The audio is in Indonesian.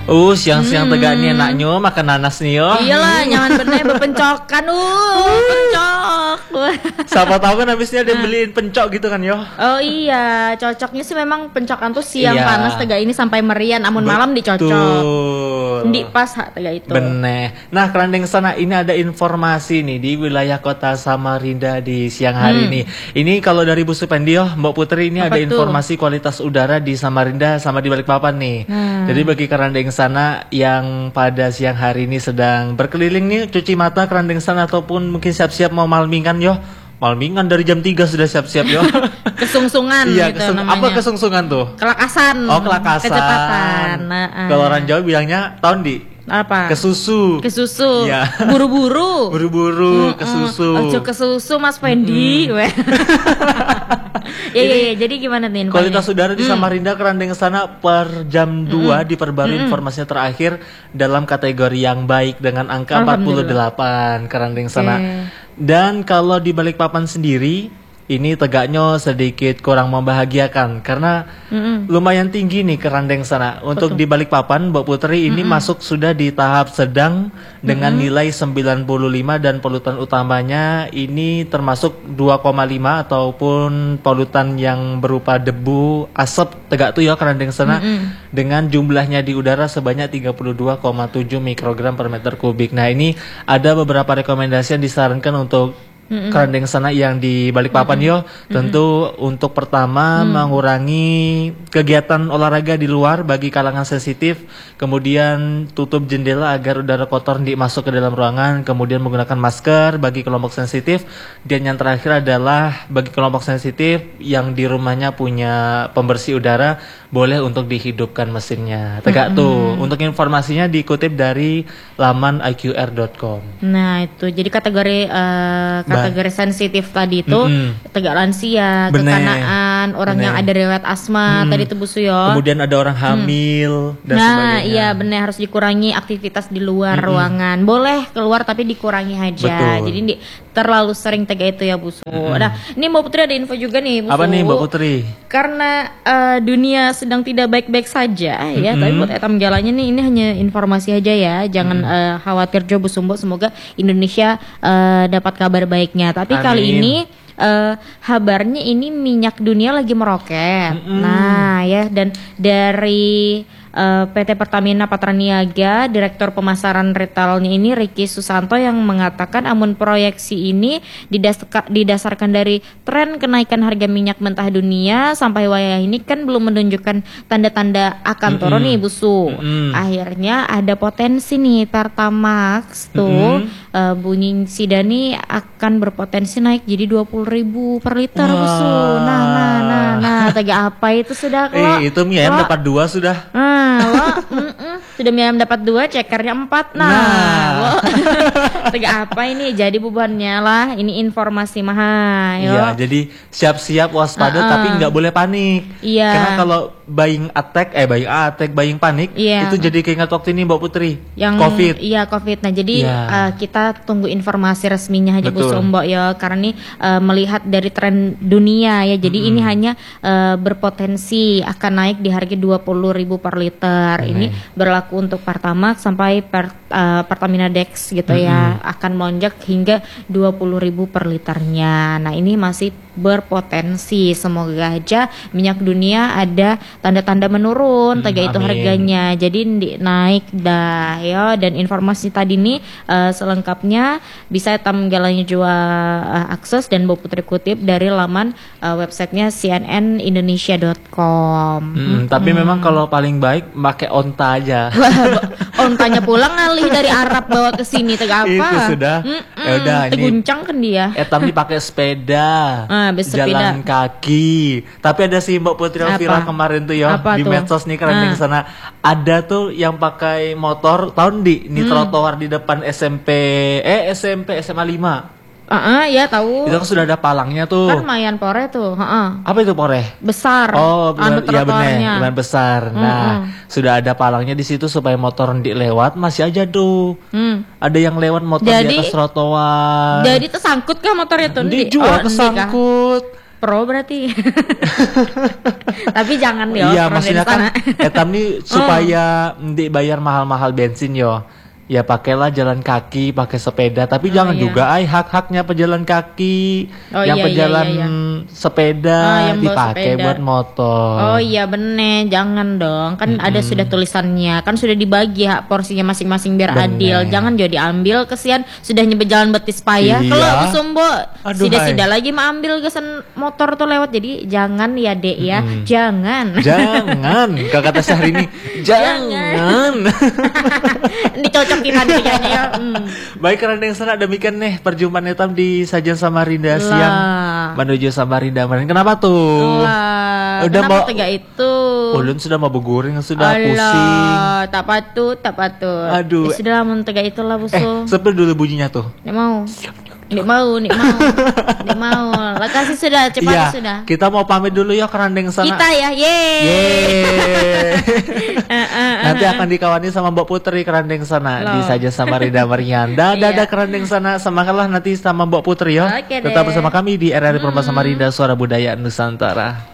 Siang-siang tegak nih enaknya makan nanas nih yo. Iyalah, nyaman bener berpencokan pencok. Siapa tahu kan habisnya dia beliin pencok gitu kan yo. Oh iya, cocoknya sih memang pencokan tuh siang Iya. panas tegak ini sampai merian, amun malam dicocok. Di pas hak tegak itu. Bener. Nah, kerandeng sana ini ada informasi nih di wilayah kota Samarinda di siang hari ini. Ini kalau dari Bu Supendi Mbak Putri ini Apa ada tuh? informasi kualitas udara di Samarinda sama di Balikpapan nih. Jadi bagi kerandeng sana yang pada siang hari ini sedang berkeliling nih, cuci mata kerandeng sana ataupun mungkin siap-siap mau malmingan yo. Malmingan dari jam 3 sudah siap-siap yo. Kesungsungan Iya, gitu namanya. apa kesungsungan tuh? Kelakasan. Oh, kelakasan. Kecepatan. Kalau orang Jawa bilangnya tondi. Apa? Kesusu. Kesusu. Iya. Buru-buru. Buru-buru, kesusu. Ojo kesusu Mas Fendi. Ya, jadi gimana nih infonya? Kualitas udara di Samarinda kerandeng sana per jam 2 diperbarui informasinya terakhir dalam kategori yang baik dengan angka 48 kerandeng sana. Dan kalau di Balikpapan sendiri ini tegaknya sedikit kurang membahagiakan karena lumayan tinggi nih kerandeng sana. Untuk di Balikpapan Mbak Putri ini masuk sudah di tahap sedang dengan nilai 95 dan polutan utamanya ini termasuk 2,5 ataupun polutan yang berupa debu, asap tegak tuh ya kerandeng sana dengan jumlahnya di udara sebanyak 32,7 mikrogram per meter kubik. Nah, ini ada beberapa rekomendasi yang disarankan untuk kerandeng sana yang di Balikpapan yo. Tentu untuk pertama mengurangi kegiatan olahraga di luar bagi kalangan sensitif, kemudian tutup jendela agar udara kotor tidak masuk ke dalam ruangan, kemudian menggunakan masker bagi kelompok sensitif, dan yang terakhir adalah bagi kelompok sensitif yang di rumahnya punya pembersih udara boleh untuk dihidupkan mesinnya. Tegak tuh. Untuk informasinya dikutip dari laman iqr.com. Nah, itu jadi kategori sensitif tadi itu tegak lansia, Bener. kekanaan, orang yang ada riwayat asma tadi itu Bu Suyo. Kemudian ada orang hamil dan Nah, sebagainya. iya benar, harus dikurangi aktivitas di luar ruangan. Boleh keluar tapi dikurangi aja. Betul. Jadi terlalu sering tegak itu ya Bu Su. Nah, ini Mbak Putri ada info juga nih Bu Apa Su. nih Mbak Putri? Karena dunia sedang tidak baik-baik saja ya, tapi buat etam jalannya nih ini hanya informasi aja ya. Jangan khawatir Jo Bu Sumbo, semoga Indonesia dapat kabar baiknya. Tapi kali Amin. ini kabarnya ini minyak dunia lagi meroket. Nah, ya, dan dari PT Pertamina Patraniaga, Direktur Pemasaran Retailnya ini Ricky Susanto yang mengatakan amun proyeksi ini didasarkan dari tren kenaikan harga minyak mentah dunia sampai wayah ini kan belum menunjukkan tanda-tanda akan turun nih Bu Su. Akhirnya ada potensi nih Pertamax tuh bunyi Sidani akan berpotensi naik jadi 20.000 per liter Bu Su. Nah, tega apa itu sudah kalau Itu mie ayam dapat 2 sudah. Sudah mie ayam dapat 2, cekernya 4. Nah. Tega apa ini? Jadi bebannya lah. Ini informasi mahal. Iya, jadi siap-siap waspada tapi nggak boleh panik. Iya. Karena kalau buying panik Iya. itu jadi keinget waktu ini Mbak Putri. Yang COVID. Iya, COVID. Nah, jadi kita tunggu informasi resminya aja Bu Betul. Sombo ya, karena ini melihat dari tren dunia ya. Jadi ini hanya berpotensi akan naik di harga 20.000 per liter. Ini berlaku untuk Pertamax sampai Pertamina Dex gitu ya. Akan melonjak hingga 20.000 per liternya. Nah, ini masih berpotensi. Semoga aja minyak dunia ada tanda-tanda menurun, itu amin. harganya. Jadi naik dah ya. Dan informasi tadi nih selengkapnya bisa tamgalannya juga akses dan Bu Putri kutip dari laman websitenya cnnindonesia.com. Tapi memang kalau paling baik pakai onta aja. Ontanya pulang ngalih dari Arab bawa ke sini tega apa? Itu sudah. Ya udah ini. Teguncang kan dia. Etam dipakai sepeda, jalan kaki. Tapi ada sih Mbak Putri yang viral kemarin tuh ya di medsos nih kerandeng sana. Ada tuh yang pakai motor tahun di trotoar di depan SMA 5. Ya tahu. Itu kan sudah ada palangnya tuh. Kan lumayan pore tuh. Apa itu pore? Besar. Oh, iya trotoarnya. benar, lumayan besar. Nah, sudah ada palangnya di situ supaya motor ndik lewat, masih aja tuh. Ada yang lewat motor di atas trotoar. Jadi tersangkut kah motornya tuh? Ndik juga kesangkut. pro berarti. Tapi jangan yo. Iya, maksudnya kan etam nih supaya dibayar mahal-mahal bensin yo. Ya pakailah jalan kaki, pakai sepeda, tapi jangan juga hak-haknya pejalan kaki, yang pejalan sepeda yang dipakai sepeda buat motor. Oh iya bener, jangan dong. Kan ada sudah tulisannya, kan sudah dibagi hak porsinya masing-masing biar adil. Jangan jadi diambil, kesian sudah nyebut jalan betis payah. Iya. Kalau Sumbo sida-sida hai. lagi ambil kesan motor tuh lewat. Jadi jangan ya Dek ya, jangan. Jangan, kata Syahrini, jangan. Ini cocok kita kayaknya ya. Baik, karena yang sana demikian nih perjumpaan etam di Sajian Samarinda siang menuju Samarinda. Kenapa tuh? Udah Udah mau tega itu. Ulun sudah mau berguring, sudah pusing. Tak patut. Aduh. Ya, sudah lah mentega itulah busu. Seperti dulu bunyinya tuh. Nek mau. Lah kasih sudah, cepat Iya, sudah. kita mau pamit dulu ya kerandeng sana. Kita ya, yeay. Nanti akan dikawani sama Mbak Putri kerandeng sana di Saja Samarinda Merian. Dadah kerandeng sana, semangatlah nanti sama Mbak Putri ya. Oke Tetap deh. bersama kami di RRI Perempuan Samarinda, Suara Budaya Nusantara.